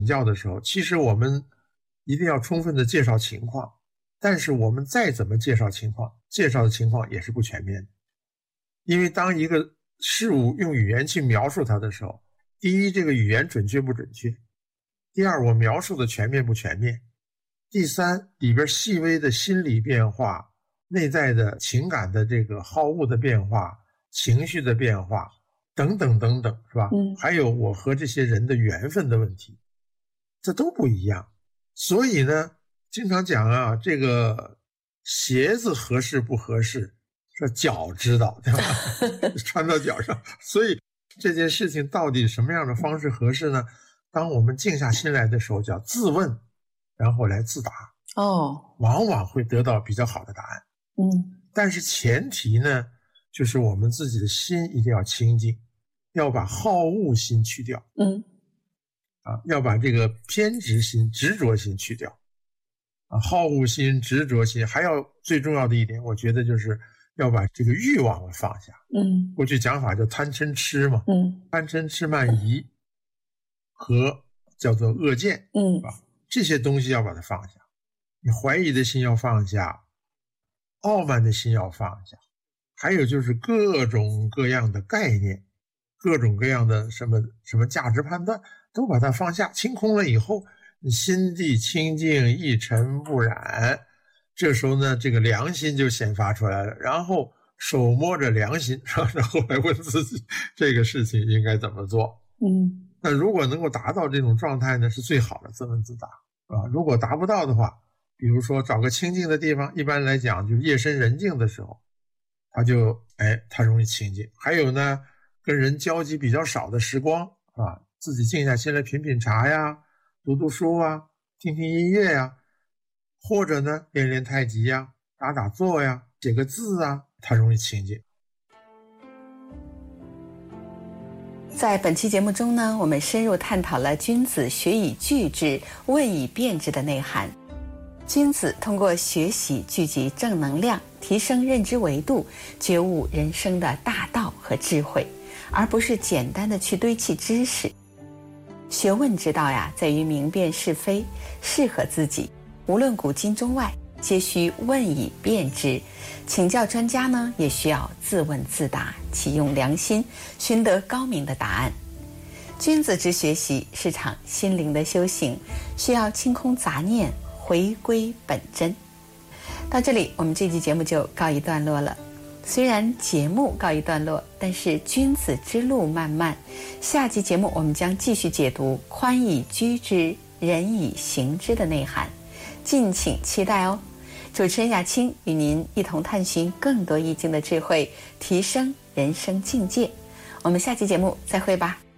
教的时候，其实我们一定要充分的介绍情况，但是我们再怎么介绍情况，介绍的情况也是不全面的。因为当一个事物用语言去描述它的时候，第一，这个语言准确不准确；第二，我描述的全面不全面；第三，里边细微的心理变化、内在的情感的这个好恶的变化、情绪的变化等等等等，是吧？还有我和这些人的缘分的问题，这都不一样。所以呢，经常讲啊，这个鞋子合适不合适，说脚知道，对吧？穿到脚上。所以这件事情到底什么样的方式合适呢？当我们静下心来的时候，叫自问，然后来自答。往往会得到比较好的答案。但是前提呢，就是我们自己的心一定要清净，要把好恶心去掉。要把这个偏执心、执着心去掉。好恶心、执着心，还要最重要的一点，我觉得就是要把这个欲望放下。过去讲法叫贪嗔痴嘛。贪嗔痴慢疑和叫做恶见。这些东西要把它放下。你怀疑的心要放下，傲慢的心要放下，还有就是各种各样的概念，各种各样的什么价值判断都把它放下，清空了以后，你心地清净，一尘不染。这时候呢，这个良心就显发出来了，然后手摸着良心，然后来问自己这个事情应该怎么做。那如果能够达到这种状态呢，是最好的自问自答。如果达不到的话，比如说找个清静的地方，一般来讲就是夜深人静的时候，他容易清静。还有呢，跟人交集比较少的时光，自己静下心来品品茶呀，读读书啊，听听音乐呀，或者呢练练太极呀，打打坐呀，写个字啊，他容易清静。 在本期节目中呢，我们深入探讨了君子学以致之，问以辨之的内涵。君子通过学习聚集正能量，提升认知维度，觉悟人生的大道和智慧，而不是简单的去堆砌知识。学问之道呀，在于明辨是非，适合自己。无论古今中外，皆需问以辨之。请教专家呢，也需要自问自答，启用良心，寻得高明的答案。君子之学习是场心灵的修行，需要清空杂念，回归本真。到这里，我们这期节目就告一段落了。虽然节目告一段落，但是君子之路漫漫。下期节目我们将继续解读宽以居之，仁以行之的内涵，敬请期待哦。主持人雅青与您一同探寻更多易经的智慧，提升人生境界。我们下期节目再会吧。